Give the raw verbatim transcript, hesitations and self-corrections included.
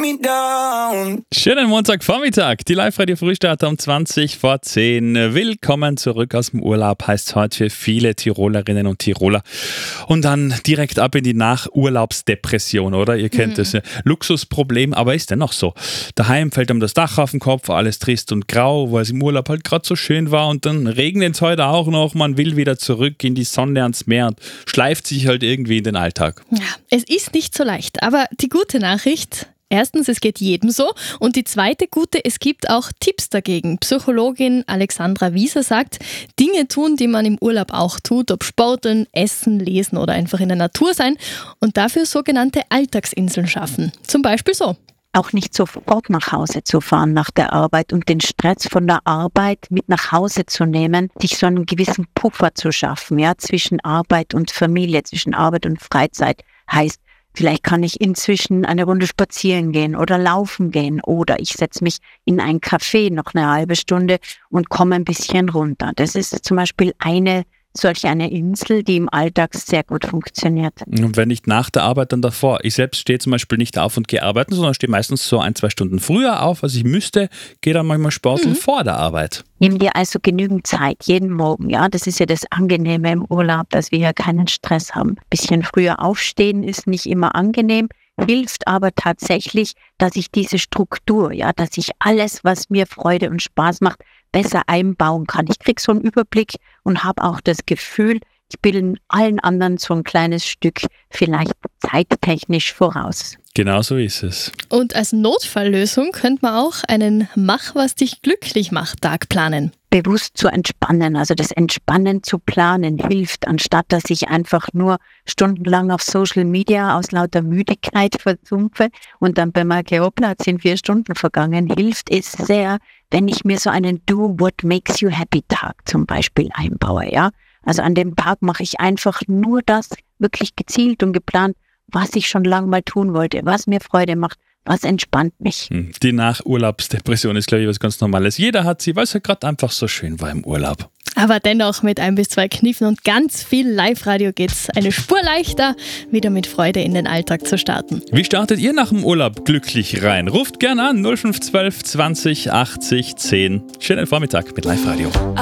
me down. Schönen Montagvormittag, die Live-Radio-Frühstarter um zwanzig vor zehn. Willkommen zurück aus dem Urlaub, heißt heute für viele Tirolerinnen und Tiroler. Und dann direkt ab in die Nachurlaubsdepression, oder? Ihr kennt das, mhm. Luxusproblem, aber ist dennoch so. Daheim fällt einem das Dach auf den Kopf, alles trist und grau, weil es im Urlaub halt gerade so schön war und dann regnet es heute auch noch, man will wieder zurück in die Sonne, ans Meer und schleift sich halt irgendwie in den Alltag. Ja, es ist nicht so leicht, aber die gute Nachricht: Erstens, es geht jedem so. Und die zweite gute, es gibt auch Tipps dagegen. Psychologin Alexandra Wieser sagt, Dinge tun, die man im Urlaub auch tut, ob Sporteln, Essen, Lesen oder einfach in der Natur sein, und dafür sogenannte Alltagsinseln schaffen. Zum Beispiel so. Auch nicht sofort nach Hause zu fahren nach der Arbeit und den Stress von der Arbeit mit nach Hause zu nehmen, sich so einen gewissen Puffer zu schaffen, ja, zwischen Arbeit und Familie, zwischen Arbeit und Freizeit. Heißt, vielleicht kann ich inzwischen eine Runde spazieren gehen oder laufen gehen oder ich setze mich in ein Café noch eine halbe Stunde und komme ein bisschen runter. Das ist zum Beispiel eine solch eine Insel, die im Alltag sehr gut funktioniert. Und wenn nicht nach der Arbeit, dann davor. Ich selbst stehe zum Beispiel nicht auf und gehe arbeiten, sondern stehe meistens so ein, zwei Stunden früher auf, als ich müsste, gehe dann manchmal sporteln mhm. vor der Arbeit. Nimm dir also genügend Zeit, jeden Morgen. Ja, das ist ja das Angenehme im Urlaub, dass wir ja keinen Stress haben. Ein bisschen früher aufstehen ist nicht immer angenehm, hilft aber tatsächlich, dass ich diese Struktur, ja, dass ich alles, was mir Freude und Spaß macht, besser einbauen kann. Ich kriege so einen Überblick und habe auch das Gefühl, ich bin allen anderen so ein kleines Stück vielleicht zeittechnisch voraus. Genau so ist es. Und als Notfalllösung könnte man auch einen Mach, was dich glücklich macht Tag planen. Bewusst zu entspannen, also das Entspannen zu planen hilft, anstatt dass ich einfach nur stundenlang auf Social Media aus lauter Müdigkeit versumpfe und dann bei mir hoppla, sind vier Stunden vergangen, hilft es sehr, wenn ich mir so einen Do What Makes You Happy Tag zum Beispiel einbaue, ja. Also an dem Tag mache ich einfach nur das, wirklich gezielt und geplant, was ich schon lange mal tun wollte, was mir Freude macht, was entspannt mich. Die Nachurlaubsdepression ist, glaube ich, was ganz Normales. Jeder hat sie, weil es ja gerade einfach so schön war im Urlaub. Aber dennoch mit ein bis zwei Kniffen und ganz viel Live-Radio geht's eine Spur leichter, wieder mit Freude in den Alltag zu starten. Wie startet ihr nach dem Urlaub glücklich rein? Ruft gern an null fünf zwölf zwanzig achtzig zehn. Schönen Vormittag mit Live-Radio.